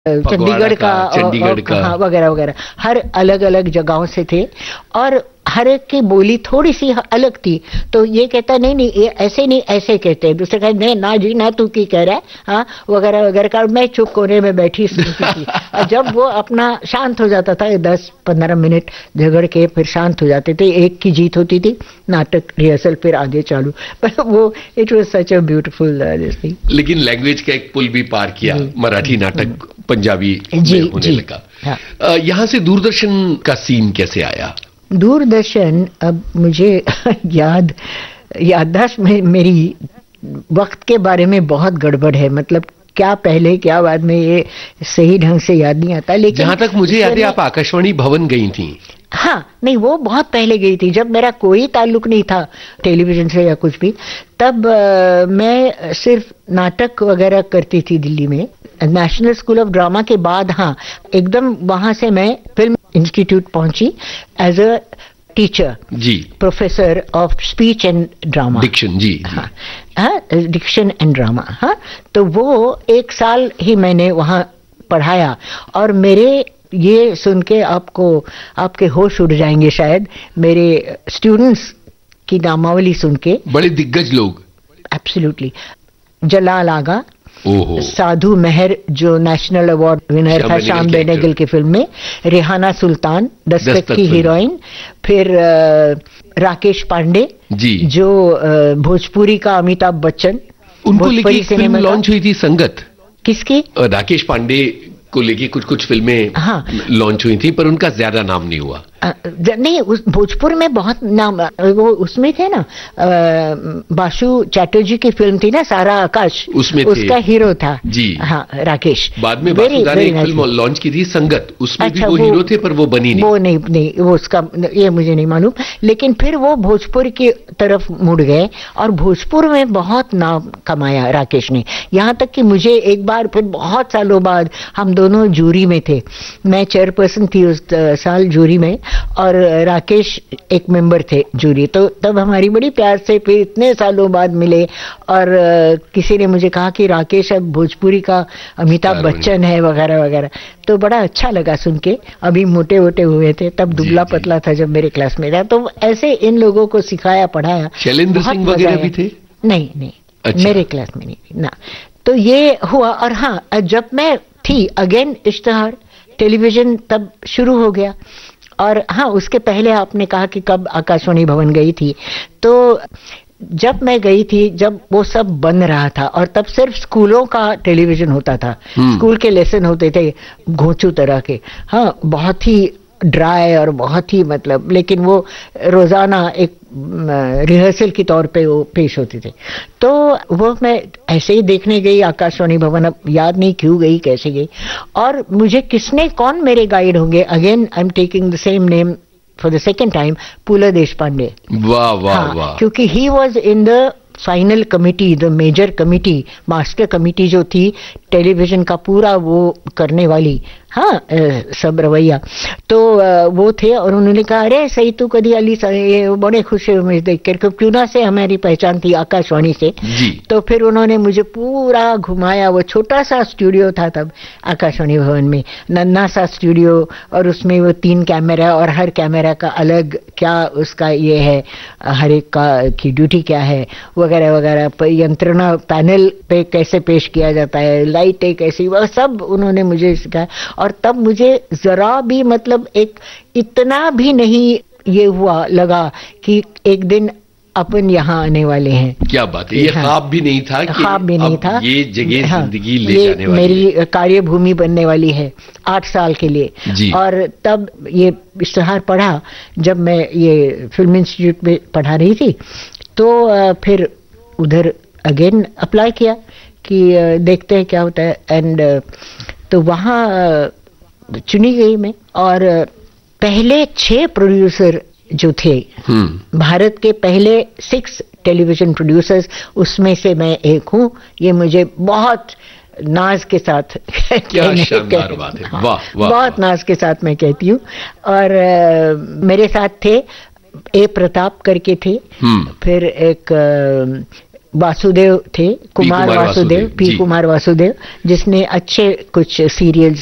चंडीगढ़ का हाँ, वगैरह वगैरह, हर अलग अलग जगहों से थे और हर एक की बोली थोड़ी सी अलग थी। तो ये कहता नहीं नहीं ये ऐसे नहीं ऐसे कहते हैं, दूसरे कहते नहीं ना जी ना तू की कह रहा है हाँ वगैरह वगैरह का। मैं चुप कोने में बैठी सुनती थी और जब वो अपना शांत हो जाता था 10-15 मिनट झगड़ के फिर शांत हो जाते थे, एक की जीत होती थी, नाटक रिहर्सल फिर आगे चालू। पर वो it was such a beautiful thing. लेकिन लैंग्वेज का एक पुल भी पार किया, मराठी नाटक पंजाबी में होने लगा। हाँ। यहाँ से दूरदर्शन का सीन कैसे आया? दूरदर्शन, अब मुझे याददाश्त में मेरी वक्त के बारे में बहुत गड़बड़ है, मतलब क्या पहले क्या बाद में ये सही ढंग से याद नहीं आता। लेकिन जहां तक मुझे याद है आप आकाशवाणी भवन गई थी। हाँ, नहीं वो बहुत पहले गई थी जब मेरा कोई ताल्लुक नहीं था टेलीविजन से या कुछ भी। तब मैं सिर्फ नाटक वगैरह करती थी दिल्ली में, नेशनल स्कूल ऑफ ड्रामा के बाद। हाँ, एकदम वहां से मैं फिल्म इंस्टीट्यूट पहुंची as a teacher ji, professor of speech and drama, Dickson जी, हाँ डिक्शन एंड ड्रामा। हाँ, तो वो 1 साल ही मैंने वहां पढ़ाया और मेरे ये सुन के आपके होश उड़ जाएंगे शायद, मेरे स्टूडेंट्स की नामावली सुन के। बड़े दिग्गज लोग। एब्सोल्युटली। जलाल आगा, साधु मेहर जो नेशनल अवार्ड विनर था श्याम बेनेगल की फिल्म में, रेहाना सुल्तान दस्तक की हीरोइन, फिर राकेश पांडे जी जो भोजपुरी का अमिताभ बच्चन। उनको लेके फिल्म लॉन्च हुई थी संगत। किसकी? राकेश पांडे को लेके कुछ फिल्में हाँ लॉन्च हुई थी, पर उनका ज्यादा नाम नहीं हुआ। नहीं, उस भोजपुर में बहुत नाम, वो उसमें थे ना, बासु चैटर्जी की फिल्म थी ना सारा आकाश, उसमें उसका हीरो था जी। हाँ, राकेश। बाद में बासुदा ने एक फिल्म लॉन्च की थी संगत, उसमें अच्छा, भी वो हीरो थे पर वो बनी नहीं। वो नहीं वो उसका ये मुझे नहीं मालूम। लेकिन फिर वो भोजपुर की तरफ मुड़ गए और भोजपुर में बहुत नाम कमाया राकेश ने, यहाँ तक कि मुझे एक बार फिर बहुत सालों बाद हम दोनों जूरी में थे, मैं चेयरपर्सन थी उस साल जूरी में और राकेश एक मेंबर थे जूरी। तो तब हमारी बड़ी प्यार से फिर इतने सालों बाद मिले और किसी ने मुझे कहा कि राकेश अब भोजपुरी का अमिताभ बच्चन है वगैरह वगैरह। तो बड़ा अच्छा लगा सुन के। अभी मोटे वोटे हुए थे, तब दुबला पतला था जब मेरे क्लास में था। तो ऐसे इन लोगों को सिखाया पढ़ाया। शैलेंद्र सिंह वगैरह भी थे? नहीं अच्छा। मेरे क्लास में नहीं ना। तो ये हुआ। और हाँ, जब मैं थी अगेन इश्तिहार टेलीविजन तब शुरू हो गया। और हाँ, उसके पहले आपने कहा कि कब आकाशवाणी भवन गई थी, तो जब मैं गई थी जब वो सब बन रहा था और तब सिर्फ स्कूलों का टेलीविजन होता था, स्कूल के लेसन होते थे घोंचू तरह के। हाँ, बहुत ही ड्राई और बहुत ही मतलब, लेकिन वो रोजाना एक रिहर्सल के तौर पे वो पेश होते थे। तो वो मैं ऐसे ही देखने गई आकाशवाणी भवन, अब याद नहीं क्यों गई कैसे गई। और मुझे कौन मेरे गाइड होंगे, again I am taking the same name for the second time, पुला देशपांडे। वाह वाह वाह। क्योंकि he was in the final committee, the major committee, master committee जो थी टेलीविजन का पूरा वो करने वाली, हाँ सब रवैया। तो वो थे और उन्होंने कहा अरे सही तू कदी अली ये बड़े खुश हुए देख कर, क्यों से हमारी पहचान थी आकाशवाणी से जी। तो फिर उन्होंने मुझे पूरा घुमाया। वो छोटा सा स्टूडियो था तब आकाशवाणी भवन में, नन्हा सा स्टूडियो, और उसमें वो 3 कैमरा और हर कैमरा का अलग क्या उसका ये है, हर एक का की ड्यूटी क्या है वगैरह वगैरह, यंत्रणा पैनल पे कैसे पेश किया जाता है, लाइटें कैसी, वह सब उन्होंने मुझे सिखाया। और तब मुझे जरा भी मतलब एक इतना भी नहीं ये हुआ लगा कि एक दिन अपन यहाँ आने वाले हैं। क्या बात है, ये ख्वाब भी नहीं था कि ख्वाब भी नहीं था, ये जगह जिंदगी ले जाने वाली मेरी कार्यभूमि बनने वाली है 8 साल के लिए। और तब ये इश्तिहार पढ़ा जब मैं ये फिल्म इंस्टीट्यूट में पढ़ा रही थी, तो फिर उधर अगेन अप्लाई किया कि देखते हैं क्या होता है। एंड तो वहाँ चुनी गई मैं। और पहले 6 प्रोड्यूसर जो थे, भारत के पहले 6 टेलीविजन प्रोड्यूसर्स, उसमें से मैं एक हूँ। ये मुझे बहुत नाज के साथ क्या शानदार बात है। वाह वाह, बहुत नाज के साथ मैं कहती हूँ। और मेरे साथ थे ए प्रताप करके थे, फिर एक वासुदेव थे, कुमार वासुदेव, पी कुमार वासुदेव, जिसने अच्छे कुछ सीरियल्स